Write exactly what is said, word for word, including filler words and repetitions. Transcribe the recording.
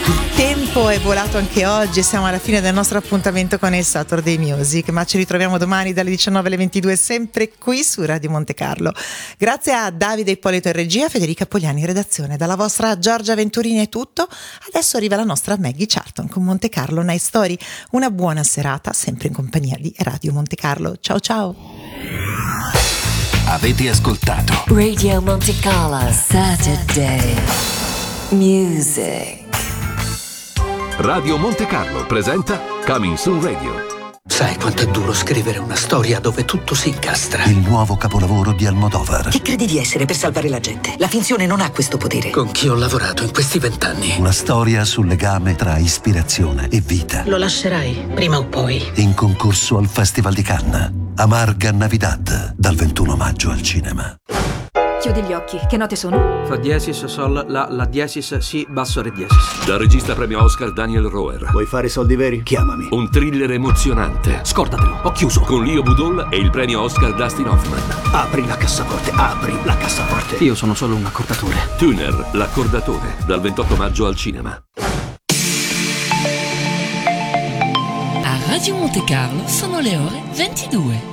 Il tempo è volato anche oggi e siamo alla fine del nostro appuntamento con il Saturday Music, ma ci ritroviamo domani dalle diciannove alle ventidue sempre qui su Radio Monte Carlo. Grazie a Davide Ippolito in regia, Federica Pogliani in redazione. Dalla vostra Giorgia Venturini è tutto. Adesso arriva la nostra Maggie Charlton con Monte Carlo Night Story. Una buona serata sempre in compagnia di Radio Monte Carlo. Ciao ciao. Avete ascoltato Radio Monte Carlo Saturday Music. Radio Monte Carlo presenta Coming Soon Radio. Sai quanto è duro scrivere una storia dove tutto si incastra? Il nuovo capolavoro di Almodovar. Chi credi di essere per salvare la gente? La finzione non ha questo potere. Con chi ho lavorato in questi vent'anni? Una storia sul legame tra ispirazione e vita. Lo lascerai, prima o poi. In concorso al Festival di Cannes. Amarga Navidad, dal ventuno maggio al cinema. Chiudi gli occhi, che note sono? Fa diesis, sol, la, la diesis, si, basso, re diesis. Dal regista premio Oscar Daniel Roher. Vuoi fare soldi veri? Chiamami. Un thriller emozionante. Scordatelo, ho chiuso. Con Leo Budol e il premio Oscar Dustin Hoffman. Apri la cassaforte, apri la cassaforte. Io sono solo un accordatore. Tuner, l'accordatore, dal ventotto maggio al cinema. A Radio Monte Carlo sono le ore ventidue.